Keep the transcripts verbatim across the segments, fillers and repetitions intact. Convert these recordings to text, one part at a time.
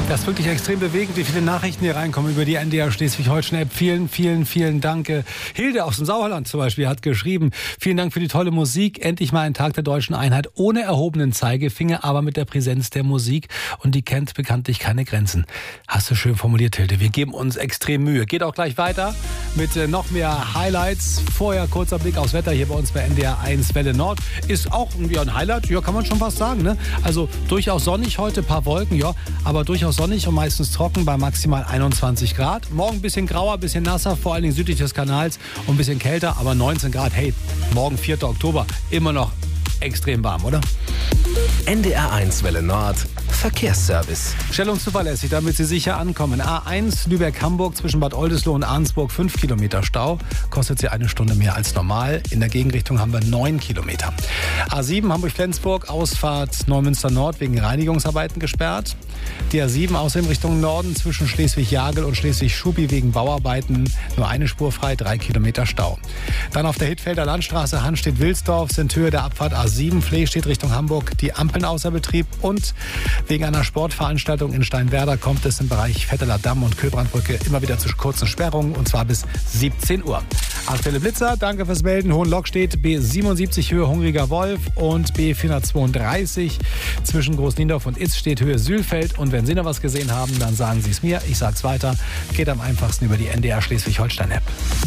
Das ist wirklich extrem bewegend, wie viele Nachrichten hier reinkommen über die N D R Schleswig-Holstein-App. Vielen, vielen, vielen Dank. Hilde aus dem Sauerland zum Beispiel hat geschrieben, vielen Dank für die tolle Musik. Endlich mal ein Tag der deutschen Einheit ohne erhobenen Zeigefinger, aber mit der Präsenz der Musik. Und die kennt bekanntlich keine Grenzen. Hast du schön formuliert, Hilde. Wir geben uns extrem Mühe. Geht auch gleich weiter mit äh, noch mehr Highlights. Vorher kurzer Blick aufs Wetter hier bei uns bei N D R eins Welle Nord. Ist auch ja, ein Highlight, ja, kann man schon fast sagen. Ne? Also durchaus sonnig heute, ein paar Wolken, ja, aber durchaus sonnig und meistens trocken bei maximal einundzwanzig Grad. Morgen ein bisschen grauer, ein bisschen nasser, vor allen Dingen südlich des Kanals und ein bisschen kälter, aber neunzehn Grad. Hey, morgen vierter Oktober, immer noch extrem warm, oder? N D R eins Welle Nord Verkehrsservice. Schnell und zuverlässig, damit Sie sicher ankommen. A eins Lübeck-Hamburg zwischen Bad Oldesloe und Arnsburg fünf Kilometer Stau. Kostet Sie eine Stunde mehr als normal. In der Gegenrichtung haben wir neun Kilometer. A sieben Hamburg-Flensburg, Ausfahrt Neumünster Nord wegen Reinigungsarbeiten gesperrt. Die A sieben außerdem Richtung Norden zwischen Schleswig-Jagel und Schleswig-Schubi wegen Bauarbeiten. Nur eine Spur frei, drei Kilometer Stau. Dann auf der Hittfelder Landstraße Hanstedt-Wilsdorf sind Höhe der Abfahrt A sieben Flehstedt Richtung Hamburg die Ampeln außer Betrieb. Und wegen einer Sportveranstaltung in Steinwerder kommt es im Bereich Vetteler Damm und Köbrandbrücke immer wieder zu kurzen Sperrungen, und zwar bis siebzehn Uhr. Aktuelle Blitzer, danke fürs Melden. Hohenlockstedt, B siebenundsiebzig Höhe Hungriger Wolf und B vierhundertzweiunddreißig zwischen Großniendorf und Itz steht Höhe Sülfeld. Und wenn Sie noch was gesehen haben, dann sagen Sie es mir. Ich sag's weiter. Geht am einfachsten über die N D R Schleswig-Holstein-App.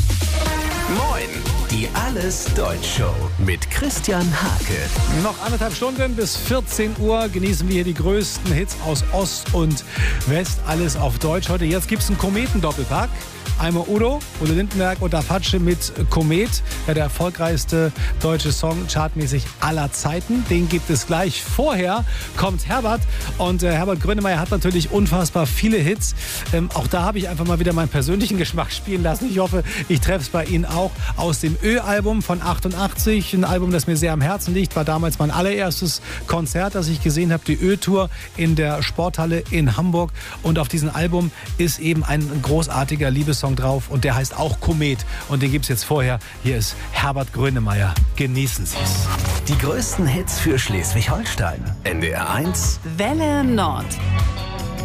Moin, die Alles Deutsch Show mit Christian Hake. Noch anderthalb Stunden bis vierzehn Uhr genießen wir hier die größten Hits aus Ost und West. Alles auf Deutsch heute. Jetzt gibt's einen Kometendoppelpack. Einmal Udo, Udo Lindenberg und Apache mit Komet. Ja, der erfolgreichste deutsche Song chartmäßig aller Zeiten. Den gibt es gleich. Vorher kommt Herbert. Und äh, Herbert Grönemeyer hat natürlich unfassbar viele Hits. Ähm, auch da habe ich einfach mal wieder meinen persönlichen Geschmack spielen lassen. Ich hoffe, ich treffe es bei Ihnen auch. Aus dem Ö-Album von achtundachtzig. Ein Album, das mir sehr am Herzen liegt. War damals mein allererstes Konzert, das ich gesehen habe. Die Ö-Tour in der Sporthalle in Hamburg. Und auf diesem Album ist eben ein großartiger Liebessong drauf und der heißt auch Komet und den gibt's jetzt vorher. Hier ist Herbert Grönemeyer. Genießen Sie es. Die größten Hits für Schleswig-Holstein. N D R eins Welle Nord.